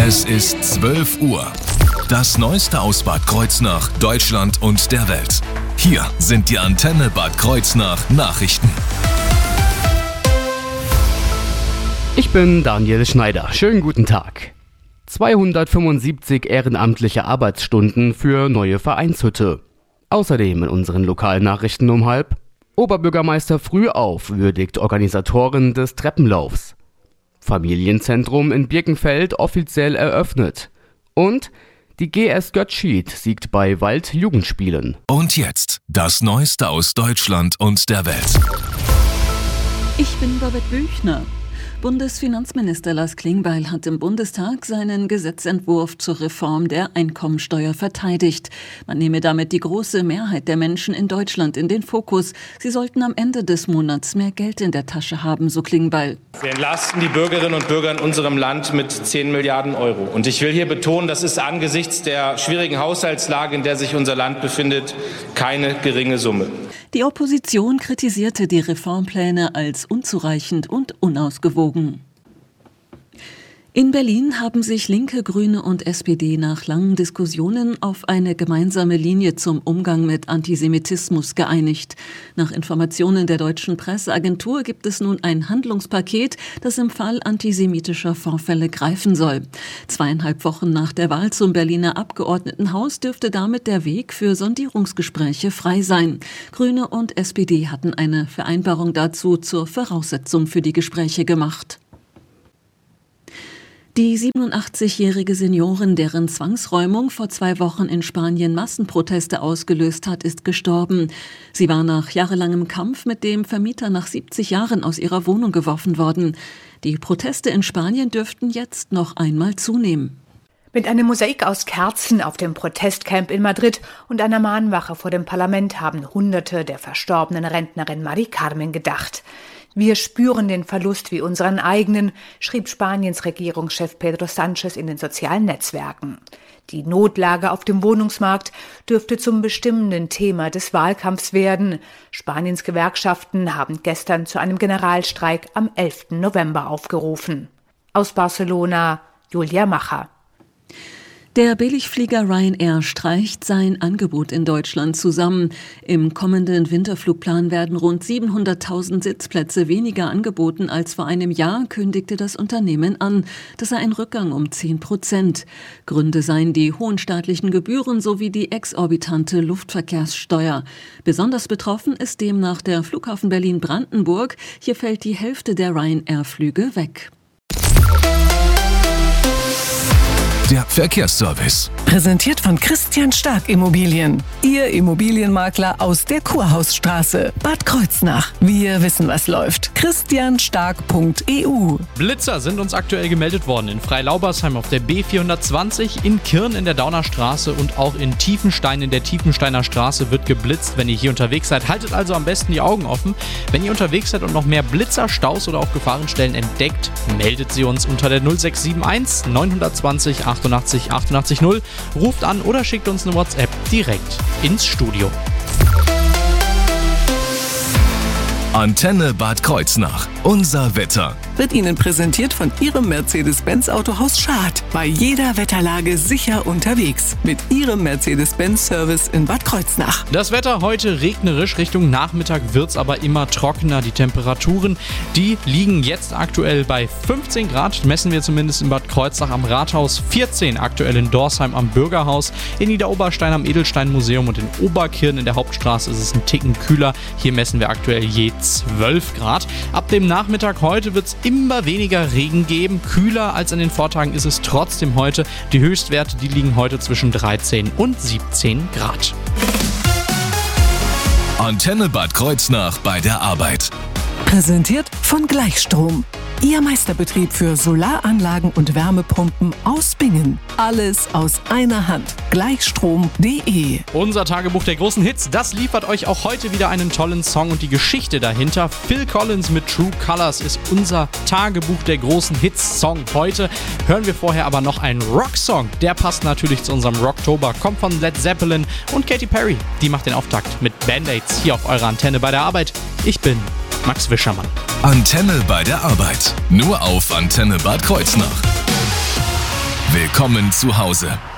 Es ist 12 Uhr. Das Neueste aus Bad Kreuznach, Deutschland und der Welt. Hier sind die Antenne Bad Kreuznach Nachrichten. Ich bin Daniel Schneider. Schönen guten Tag. 275 ehrenamtliche Arbeitsstunden für neue Vereinshütte. Außerdem in unseren Lokalnachrichten um 12:30. Oberbürgermeister Frühauf würdigt Organisatoren des Treppenlaufs. Familienzentrum in Birkenfeld offiziell eröffnet. Und die GS Götzschied siegt bei Wald-Jugendspielen. Und jetzt das Neueste aus Deutschland und der Welt. Ich bin Babette Büchner. Bundesfinanzminister Lars Klingbeil hat im Bundestag seinen Gesetzentwurf zur Reform der Einkommensteuer verteidigt. Man nehme damit die große Mehrheit der Menschen in Deutschland in den Fokus. Sie sollten am Ende des Monats mehr Geld in der Tasche haben, so Klingbeil. Wir entlasten die Bürgerinnen und Bürger in unserem Land mit 10 Milliarden Euro. Und ich will hier betonen, das ist angesichts der schwierigen Haushaltslage, in der sich unser Land befindet, keine geringe Summe. Die Opposition kritisierte die Reformpläne als unzureichend und unausgewogen. In Berlin haben sich Linke, Grüne und SPD nach langen Diskussionen auf eine gemeinsame Linie zum Umgang mit Antisemitismus geeinigt. Nach Informationen der deutschen Presseagentur gibt es nun ein Handlungspaket, das im Fall antisemitischer Vorfälle greifen soll. 2,5 Wochen nach der Wahl zum Berliner Abgeordnetenhaus dürfte damit der Weg für Sondierungsgespräche frei sein. Grüne und SPD hatten eine Vereinbarung dazu zur Voraussetzung für die Gespräche gemacht. Die 87-jährige Seniorin, deren Zwangsräumung vor 2 Wochen in Spanien Massenproteste ausgelöst hat, ist gestorben. Sie war nach jahrelangem Kampf mit dem Vermieter nach 70 Jahren aus ihrer Wohnung geworfen worden. Die Proteste in Spanien dürften jetzt noch einmal zunehmen. Mit einem Mosaik aus Kerzen auf dem Protestcamp in Madrid und einer Mahnwache vor dem Parlament haben Hunderte der verstorbenen Rentnerin Mari Carmen gedacht. Wir spüren den Verlust wie unseren eigenen, schrieb Spaniens Regierungschef Pedro Sánchez in den sozialen Netzwerken. Die Notlage auf dem Wohnungsmarkt dürfte zum bestimmenden Thema des Wahlkampfs werden. Spaniens Gewerkschaften haben gestern zu einem Generalstreik am 11. November aufgerufen. Aus Barcelona, Julia Macher. Der Billigflieger Ryanair streicht sein Angebot in Deutschland zusammen. Im kommenden Winterflugplan werden rund 700.000 Sitzplätze weniger angeboten als vor einem Jahr, kündigte das Unternehmen an. Das sei ein Rückgang um 10%. Gründe seien die hohen staatlichen Gebühren sowie die exorbitante Luftverkehrssteuer. Besonders betroffen ist demnach der Flughafen Berlin-Brandenburg. Hier fällt die Hälfte der Ryanair-Flüge weg. Der Verkehrsservice. Präsentiert von Christian Stark Immobilien. Ihr Immobilienmakler aus der Kurhausstraße, Bad Kreuznach. Wir wissen, was läuft. christianstark.eu. Blitzer sind uns aktuell gemeldet worden in Freilaubersheim auf der B420, in Kirn in der Daunerstraße und auch in Tiefenstein in der Tiefensteiner Straße wird geblitzt. Wenn ihr hier unterwegs seid, haltet also am besten die Augen offen. Wenn ihr unterwegs seid und noch mehr Blitzer, Staus oder auch Gefahrenstellen entdeckt, meldet sie uns unter der 0671 920 88 88 0. Ruft an oder schickt uns eine WhatsApp direkt ins Studio. Antenne Bad Kreuznach. Unser Wetter. Wird Ihnen präsentiert von Ihrem Mercedes-Benz Autohaus Schad. Bei jeder Wetterlage sicher unterwegs. Mit Ihrem Mercedes-Benz-Service in Bad Kreuznach. Das Wetter heute regnerisch, Richtung Nachmittag wird es aber immer trockener. Die Temperaturen, die liegen jetzt aktuell bei 15 Grad, messen wir zumindest in Bad Kreuznach am Rathaus, 14 aktuell in Dorsheim am Bürgerhaus, in Niederoberstein am Edelstein-Museum und in Oberkirn in der Hauptstraße ist es ein Ticken kühler. Hier messen wir aktuell je 12 Grad. Ab dem Nachmittag heute wird es immer weniger Regen geben. Kühler als an den Vortagen ist es trotzdem heute. Die Höchstwerte, die liegen heute zwischen 13 und 17 Grad. Antenne Bad Kreuznach bei der Arbeit. Präsentiert von Gleichstrom. Ihr Meisterbetrieb für Solaranlagen und Wärmepumpen aus Bingen. Alles aus einer Hand. Gleichstrom.de. Unser Tagebuch der großen Hits, das liefert euch auch heute wieder einen tollen Song und die Geschichte dahinter. Phil Collins mit True Colors ist unser Tagebuch der großen Hits-Song. Heute hören wir vorher aber noch einen Rocksong. Der passt natürlich zu unserem Rocktober, kommt von Led Zeppelin und Katy Perry. Die macht den Auftakt mit Band-Aids hier auf eurer Antenne bei der Arbeit. Ich bin Max Wischermann. Antenne bei der Arbeit. Nur auf Antenne Bad Kreuznach. Willkommen zu Hause.